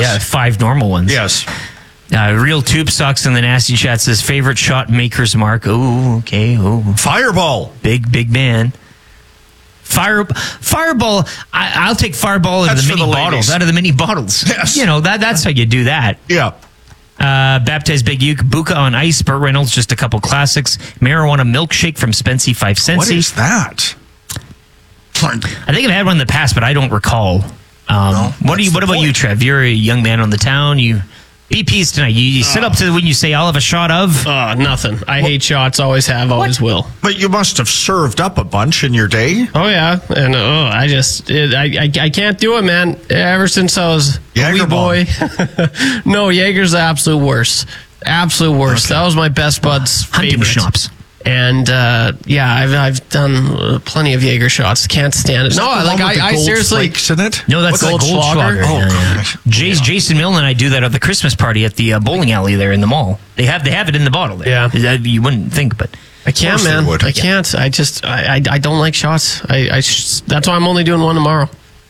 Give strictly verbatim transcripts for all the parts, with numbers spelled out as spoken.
Yeah, five normal ones. Yes. Uh, Real Tube Sucks in the Nasty Chat says, favorite shot maker's mark. Oh, okay. Oh, Fireball. Big, big man. Fire, Fireball, I, I'll take Fireball out of That's the for mini the bottles. ladies. Out of the mini bottles. Yes. You know, that that's how you do that. Yeah. Uh, Baptized Big Uke, Buka on Ice, Burt Reynolds, just a couple classics. Marijuana Milkshake from Spency, five cents. What is that? I think I've had one in the past, but I don't recall. Um, No, what do you? that's What the about you, point. Trev? You're a young man on the town. You B Ps tonight. You, you sit up to when you say, "I'll have a shot of." Uh, nothing. I hate shots. Always have. Always will. But you must have served up a bunch in your day. Oh yeah, and oh, I just it, I, I I can't do it, man. Ever since I was a wee Jager boy, no Jaeger's the absolute worst. Absolute worst. Okay. That was my best bud's Hunting favorite. schnapps. And uh, yeah, I've I've done uh, plenty of Jaeger shots. Can't stand it. No, The like one with the I, I gold seriously. flakes in it. No, that's What's the that, Goldschlager. Goldschlager? Oh, Yeah, yeah. gosh. Jace, Jason Milne and I do that at the Christmas party at the uh, bowling alley there in the mall. They have they have it in the bottle there. Yeah. That- you wouldn't think, but I can't, course they man. would. I can't. I just I, I I don't like shots. I, I sh- that's why I'm only doing one tomorrow.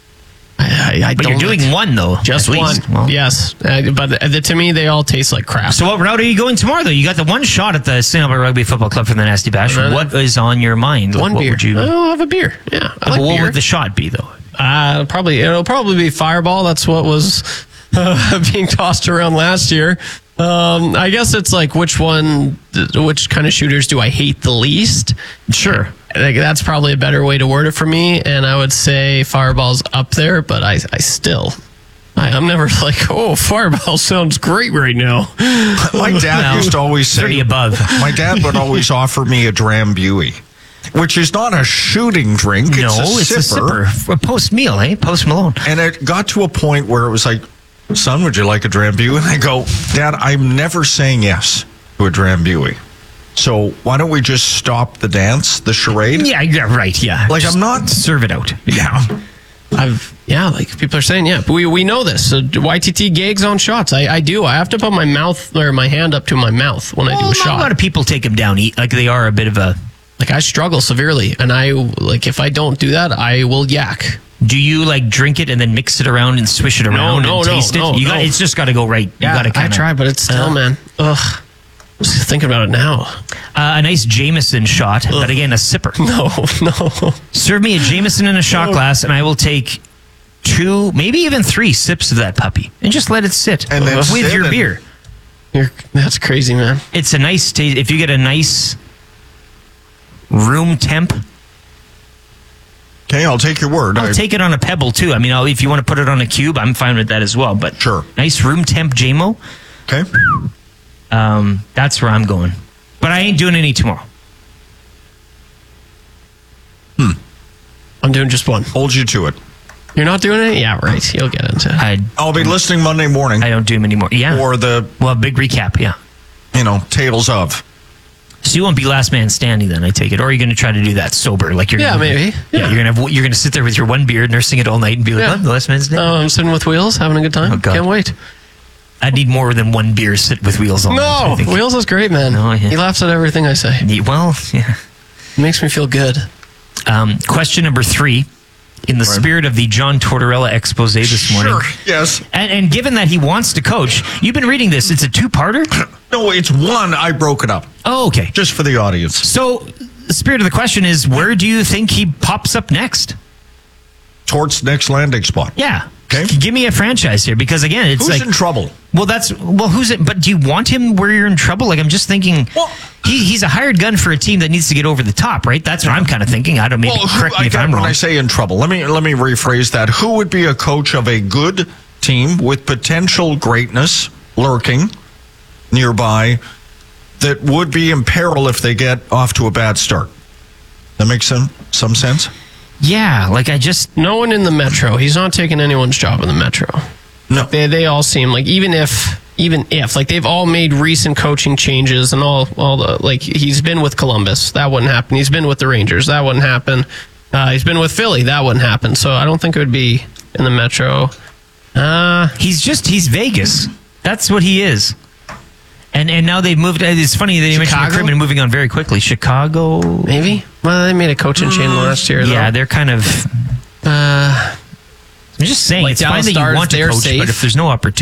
I, I, I but don't you're doing like- one though, Just at one. least. Well, Yes, uh, but the, the, to me they all taste like crap. So what route are you going tomorrow though? You got the one shot at the Saint Albert Rugby Football Club for the Nasty Bash. Uh, What is on your mind? Like, one what beer. Would you, I'll have a beer. Yeah, I like what beer. would the shot be though? Uh, probably it'll probably be Fireball. That's what was uh, being tossed around last year. Um, I guess it's like which one, which kind of shooters do I hate the least? Sure. Like, that's probably a better way to word it for me. And I would say Fireball's up there, but I, I still, I, I'm never like, oh, Fireball sounds great right now. My dad No, used to always say, thirty above. My dad would always offer me a Drambuie, which is not a shooting drink. It's no, a it's sipper. a sipper. A post meal, eh? Post Malone. And it got to a point where it was like, son, would you like a Drambuie? And I go, Dad, I'm never saying yes to a Drambuie. So why don't we just stop the dance, the charade? Yeah, yeah, right. Yeah, Like, Just I'm not- serve it out. Yeah. I've yeah, like people are saying, yeah, we we know this. So Y T T gigs on shots. I, I do. I have to put my mouth or my hand up to my mouth when I do Well, a not shot. a lot of people take them down. Eat like they are a bit of a. Like I struggle severely, and I like if I don't do that, I will yak. Do you like drink it and then mix it around and swish it around no, and no, taste no, it? You got, no. it's just got to go right. You got to I kind of try, but it's still, Uh, man. Ugh. Just thinking about it now. uh, a nice Jameson shot, but again a sipper. No, no. Serve me a Jameson in a shot glass, and I will take two, maybe even three sips of that puppy, and just let it sit And then with sit your and- beer. You're, that's crazy, man. It's a nice taste. If you get a nice room temp, Okay, I'll take your word. I'll I- take it on a pebble too. I mean, I'll, if you want to put it on a cube, I'm fine with that as well. But Sure. nice room temp J M O. Okay. Um, that's where I'm going. But I ain't doing any tomorrow. I'm doing just one. Hold you to it. You're not doing it? Yeah, right. You'll get into it. I I'll be listening Monday morning I don't do them anymore. Yeah. for the, Well, big recap. Yeah. you know, tales of. So you won't be last man standing then, I take it, or are you going to try to do that sober? Like you're Yeah, gonna, maybe. Yeah, Yeah. you're gonna have, you're gonna sit there with your one beer, nursing it all night, and be like, Yeah. "I'm the last man standing." Oh, I'm sitting with Wheels, having a good time. Oh, God. Can't wait. I need more than one beer. Sit with Wheels all night. I No, think. Wheels is great, man. No, yeah. He laughs at everything I say. Yeah, Well, yeah. It makes me feel good. Um, question number three. In the spirit of the John Tortorella expose this morning, Sure. Yes. and, and given that he wants to coach, you've been reading this. It's a two-parter. No, it's one. I broke it up Oh, okay. just for the audience. So the spirit of the question is, where do you think he pops up next? Tort's next landing spot. Yeah. Okay. Give me a franchise here, because again, it's Who's like in trouble? Well, that's well. Who's it? But do you want him where you're in trouble? Like I'm just thinking, Well- he, he's a hired gun for a team that needs to get over the top, right? That's what I'm kind of thinking. I don't maybe Well, who- correct me I if got- I'm when wrong. I say in trouble, let me let me rephrase that. Who would be a coach of a good team with potential greatness lurking nearby that would be in peril if they get off to a bad start? That makes some some sense. Yeah, like I just No one in the Metro. He's not taking anyone's job in the Metro. No. They they all seem like even if even if like they've all made recent coaching changes and all all the like he's been with Columbus, that wouldn't happen. He's been with the Rangers, that wouldn't happen. Uh, he's been with Philly, that wouldn't happen. So I don't think it would be in the Metro. Uh he's just he's Vegas. That's what he is. And and now they've moved. It's funny that you mentioned Chicago? McCrimmon moving on very quickly. Chicago, maybe. Well, they made a coaching change last year. Though. yeah, they're kind of. Uh, I'm just saying, Like it's fine Dallas that you Stars, want to they're coach, safe. but if there's no opportunity.